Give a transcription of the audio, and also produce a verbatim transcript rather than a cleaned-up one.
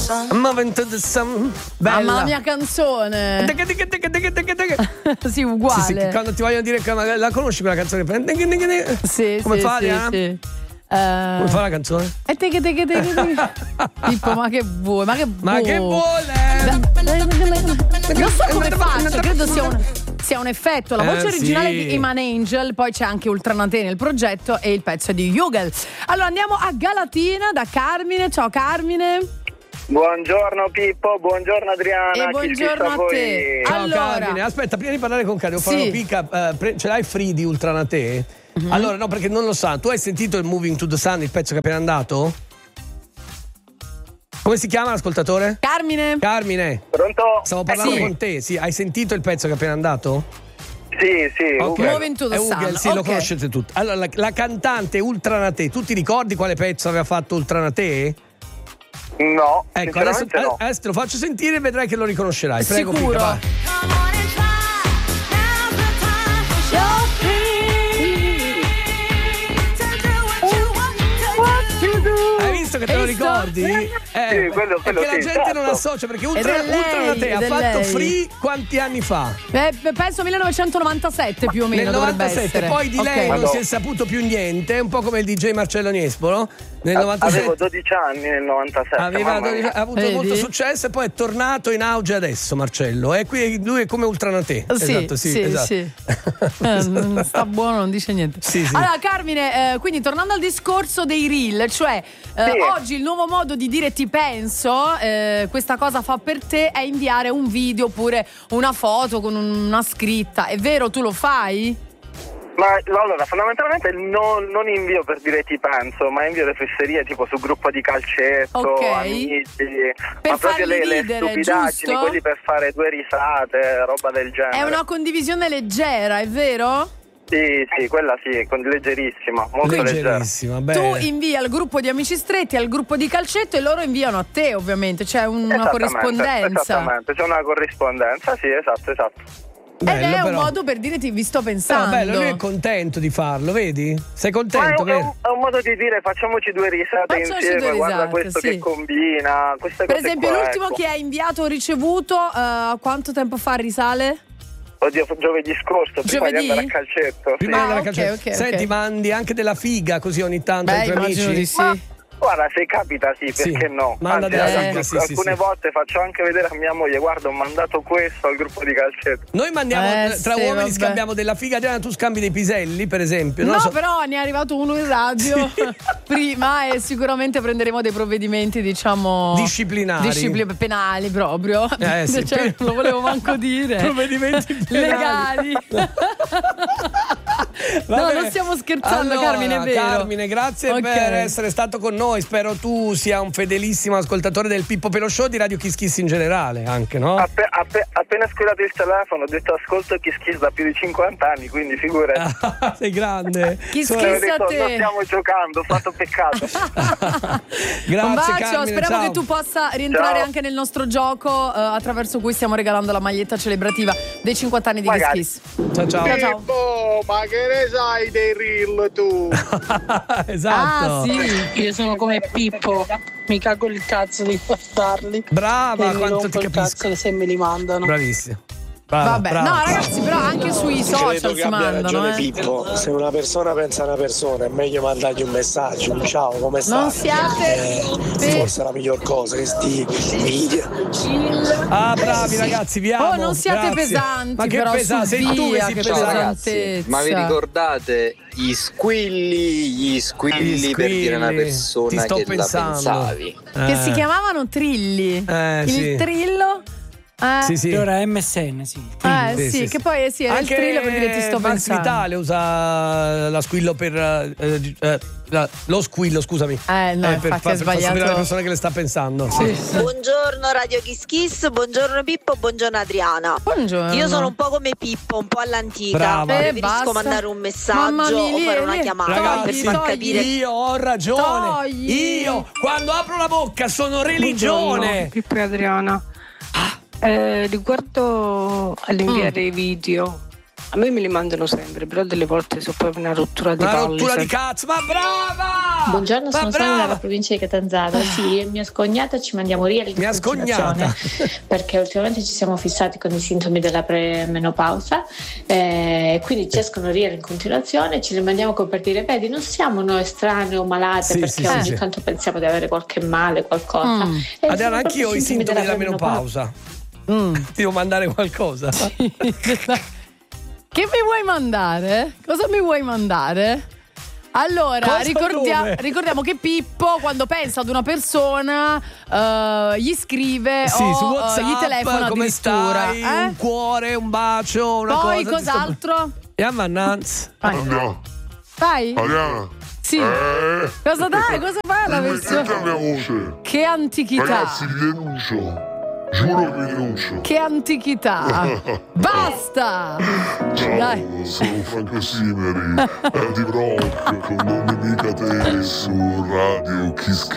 Moving to the sun. Bella. Mamma mia canzone. Sì, uguale. Sì, sì, quando ti vogliono dire che la conosci quella canzone? Sì, come sì, fa, sì, Diana? sì. Uh, Come fa la canzone? E te che te che te che te. Pippo, ma che vuoi? Ma che vuoi? Ma che vuole? Non so come faccia, credo sia un, sia un effetto. La voce eh, originale sì. di Iman Angel, poi c'è anche Ultranate nel progetto e il pezzo di Jugel. Allora andiamo a Galatina da Carmine. Ciao Carmine. Buongiorno Pippo, buongiorno Adriana. E buongiorno a te. Ciao Allora, Carmine, aspetta, prima di parlare con Carmine, devo sì. fare una picca. Uh, pre- ce l'hai free di Ultranate? Mm-hmm. Allora, no, perché non lo sa. Tu hai sentito il Moving to the Sun, il pezzo che è appena andato? Come si chiama l'ascoltatore? Carmine. Carmine. Pronto? Stavo parlando Eh, sì. con te, sì. Hai sentito il pezzo che è appena andato? Sì, sì. Okay. Moving to the È Sun. Ugel, sì, Ok. lo conoscete tutti. Allora, la, la cantante Ultranate, tu ti ricordi quale pezzo aveva fatto Ultranate? No, Ecco, adesso, sinceramente no. adesso te lo faccio sentire e vedrai che lo riconoscerai. Prego, Sicuro. Pica, vai. Hai visto che te lo Hai visto? ricordi? Eh, Sì, quello- quello è che la sì, gente certo. non associa perché Ed Ultra, è lei, Ultranate ha ed è fatto lei. Free quanti anni fa? Eh, penso millenovecentonovantasette più o meno Nel dovrebbe novantasette, essere. poi di lei Ok. non si è saputo più niente, è un po' come il D J Marcello Niespolo. Nel A- novantasette Avevo dodici anni nel novantasette. aveva mamma dodici mia. ha avuto Vedi? molto successo e poi è tornato in auge adesso Marcello. E qui lui è come Ultranate. Sì, Esatto, sì, sì, esatto. sì. Eh, non sta buono, non dice niente. Sì, sì. Allora, Carmine, eh, quindi tornando al discorso dei reel, cioè eh, Sì. oggi il nuovo modo di dire ti penso, eh, questa cosa fa per te, è inviare un video oppure una foto con una scritta. È vero, tu lo fai? Ma allora, fondamentalmente non, non invio per dire ti penso, ma invio le fesserie tipo sul gruppo di calcetto, Ok. amici, Per ma proprio farli le, le ridere, stupidaggini, giusto? quelli per fare due risate, roba del genere. È una condivisione leggera, è vero? Sì, sì, quella sì, con- leggerissima, molto leggera. Leggerissima, beh. Tu invii al gruppo di amici stretti, al gruppo di calcetto e loro inviano a te, ovviamente, c'è una Esattamente, corrispondenza. Esattamente, c'è una corrispondenza, sì, esatto, esatto. Ed Bello, è un però. modo per dire ti vi sto Però pensando. bello, lui è contento di farlo, vedi? Sei Ma è, contento, un- è un, vero? è un modo di dire facciamoci due risate Facciamoci insieme, due guarda risate, questo sì. che combina, queste Per cose esempio, qua, l'ultimo ecco. che ha inviato o ricevuto, uh, quanto tempo fa risale? Oddio, giovedì scorso, prima Giovedì? di andare a calcetto. Prima sì. di andare a ok, calcetto. ok, Senti, ok. mandi anche della figa così ogni tanto Beh, ai tuoi immagino amici? di sì. Guarda, se capita sì, Sì, perché no? manda Anzi, della alcune- figa, sì, sì, alcune sì. volte faccio anche vedere a mia moglie, guarda, ho mandato questo al gruppo di calcetto. Noi mandiamo Eh, tra sì, uomini vabbè. scambiamo della figa, Adriana, tu scambi dei piselli, per esempio. Non No, lo so. però ne è arrivato uno in radio prima e sicuramente prenderemo dei provvedimenti, diciamo, Disciplinari. discipli- penali proprio. Eh, sì. Cioè, non lo volevo manco dire. Provvedimenti penali. legali. No, Vabbè. non stiamo scherzando, Allora, Carmine, è vero. Carmine, grazie Ok. per essere stato con noi. Spero tu sia un fedelissimo ascoltatore del Pippo Pelò Show, di Radio Kiss Kiss in generale, anche, no? Appe- appe- appena squillato il telefono ho detto ascolto Kiss Kiss da più di cinquanta anni, quindi figurati. Ah, sei grande. Kiss Sono- Ho Kiss a detto, te. non stiamo giocando, ho fatto peccato. Grazie, Un bacio, Carmine, speriamo ciao. che tu possa rientrare Ciao. anche nel nostro gioco, eh, attraverso cui stiamo regalando la maglietta celebrativa dei cinquanta anni di Kiss Magari. Kiss. Ciao, ciao. Ciao, ciao. Pippo, ma che ne sai dei reel tu? Esatto. Ah, sì. Io sono come Pippo, mi cago il cazzo di guardarli. Brava, e mi quanto rompo ti il capisco. cazzo se me li mandano. Bravissimo. Brava, Vabbè, brava. no ragazzi, però anche sui social si mandano, eh. Pippo. Se una persona pensa a una persona è meglio mandargli un messaggio, un ciao, come stai? Non siate Eh, pe- forse è la miglior cosa che sti video. Ah, bravi ragazzi, vi amo. Oh, non siate grazie. pesanti, Ma che però, pesante, su sei tu che via, sei che pesante. pesantezza. Ma vi ricordate gli squilli, gli squilli, Gli per dire a una squilli. persona Ti sto che pensando. la pensavi? Che Eh. si chiamavano trilli. Eh, il sì. trillo. Eh, Sì, sì. Ora M S N, sì. eh, Sì, sì, sì, che sì. poi sì, era Anche il trillo per dire ti sto Max pensando. Vitale usa la squillo per eh, eh, la- lo squillo, scusami. Eh, no, per, infatti far- è per far sapere sbagliato. alle persone che le sta pensando. Sì. Buongiorno Radio Kiss Kiss, buongiorno Pippo, buongiorno Adriana. Buongiorno. Io sono un po' come Pippo, un po' all'antica. Brava. Eh, Preferisco basta. mandare un Mamma messaggio mia, o fare lì, una lì. chiamata Ragazzi, per far togli. capire. io ho ragione. Togli. Io quando apro la bocca sono religione. Pippo e Adriana. Eh, riguardo all'inviare i video, A me me li mandano sempre, però delle volte so proprio una rottura di Una palle. rottura sai. di cazzo, ma brava! Buongiorno, ma sono Sonia brava! dalla provincia di Catanzaro. Sì, io e mia scognata ci mandiamo real in Mia continuazione, perché ultimamente ci siamo fissati con i sintomi della premenopausa, eh, quindi ci escono real in continuazione, ce li mandiamo come per dire: vedi, non siamo noi strane o malate, Sì, perché sì, ogni sì. tanto pensiamo di avere qualche male, qualcosa. Mm. E Adriana, sono anch'io ho proprio i sintomi della menopausa. Mm. Ti devo mandare qualcosa? Che mi vuoi mandare? Cosa mi vuoi mandare? Allora, Cosa ricordia- dove? ricordiamo che Pippo, quando pensa ad una persona, eh, gli scrive Sì, o su eh, WhatsApp, gli telefona come addirittura. stai? eh? Un cuore, un bacio, una Poi cosa. cos'altro? Ja, ma Nanz. Andiamo. Vai? Ariana. Sì. Eh. Cosa dai? Cosa fai la versione? Senti la mia voce. Che antichità. Ragazzi, vi denuncio. Giuro che vi denuncio. Che antichità. Basta. Ciao, Dai. sono Franco Simeri, di Rock, con Domenica Te su Radio Kiss Kiss.